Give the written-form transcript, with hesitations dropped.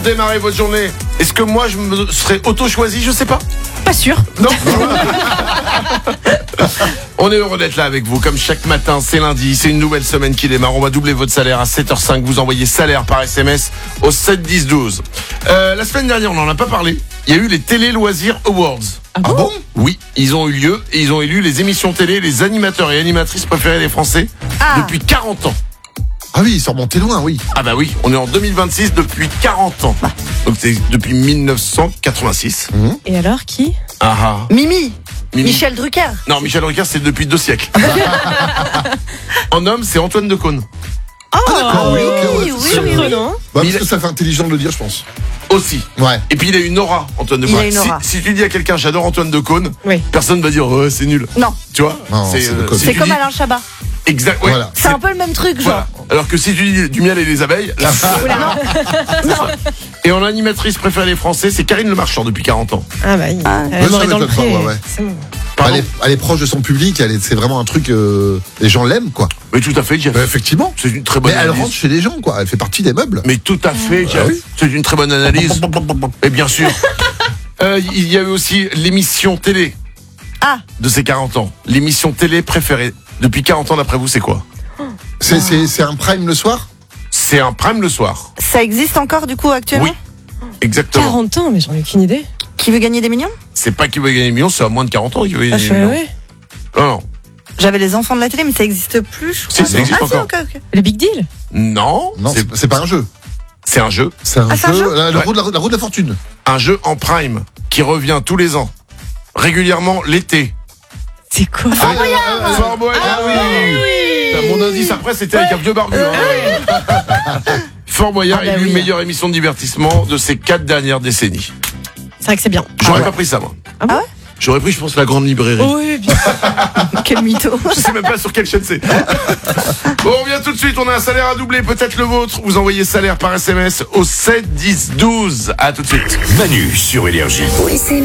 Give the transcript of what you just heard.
démarrer votre journée. Est-ce que moi je me serais auto-choisi? Je sais pas. Pas sûr. Non. On est heureux d'être là avec vous. Comme chaque matin, c'est lundi, c'est une nouvelle semaine qui démarre. On va doubler votre salaire à 7h05. Vous envoyez salaire par SMS au 7 10 12. La semaine dernière, on n'en a pas parlé. Il y a eu les Télé Loisirs Awards. Ah bon? Oui, ils ont eu lieu et ils ont élu les émissions télé, les animateurs et animatrices préférés des Français depuis 40 ans. Ah oui, ils sont remontés loin, oui. Ah bah oui, on est en 2026 depuis 40 ans. Donc c'est depuis 1986. Et alors, qui? Ah ah. Mimi. Mimi. Michel Drucker. Non, Michel Drucker, c'est depuis 2 siècles. En homme, c'est Antoine Decaune. Ah d'accord, oui, ok, ouais. oui, Surprenant. Bah, parce que ça fait intelligent de le dire, je pense. Aussi. Ouais. Et puis il a une aura, Antoine Decaune. Il a une aura. Si tu dis à quelqu'un j'adore Antoine Decaune, Oui. personne va dire c'est nul. Non, Tu vois? Non, c'est Decaune. si c'est tu comme dis- Alain Chabat. Exact. Ouais. Voilà. C'est un peu le même truc, genre. Voilà. Alors que si tu dis du miel et les abeilles, là, Et en animatrice préférée des Français, c'est Karine Le Marchand depuis 40 ans. Ah bah, Ouais, elle ça m'aurait dans le m'étonne pas, pré. ouais. C'est bon. Pardon. Elle est proche de son public, c'est vraiment un truc, les gens l'aiment, quoi. Mais tout à fait, Jeff. Bah, effectivement. C'est une très bonne Mais elle analyse. rentre chez les gens, quoi. Elle fait partie des meubles. Mais tout à fait, Jeff. oui. C'est une très bonne analyse. Et bien sûr. Il y a eu aussi l'émission télé de ces 40 ans. L'émission télé préférée depuis 40 ans, d'après vous, c'est quoi? C'est un prime le soir? C'est un prime le soir. Ça existe encore, du coup, actuellement? Oui. Exactement. 40 ans, mais j'en ai aucune idée. Qui veut gagner des millions? C'est pas qui veut gagner des millions, c'est à moins de 40 ans qui veut Ah, gagner je des millions. ouais. Non, non. J'avais les enfants de la télé, mais ça existe plus, je crois. Si, ça existe ah, encore. Si, ok. Le Big Deal? Non, Non, c'est pas un jeu. c'est un jeu. C'est un c'est un jeu. jeu La Ouais. roue de la fortune. Un jeu en prime qui revient tous les ans. Régulièrement l'été. C'est quoi? Fort Boyard. Ah oui. Mon indice après c'était avec un vieux barbu. Fort Boyard Ah bah élu oui. meilleure émission de divertissement de ces 4 dernières décennies. C'est vrai que c'est bien. J'aurais pas pris ça moi. Ah bon? J'aurais pris je pense la grande librairie. Oui, bien. Quel mytho. Je sais même pas sur quelle chaîne c'est. Bon, on vient tout de suite, on a un salaire à doubler, peut-être le vôtre. Vous envoyez salaire par SMS au 7 10 12. À tout de suite. Manu sur Énergie. Oui, c'est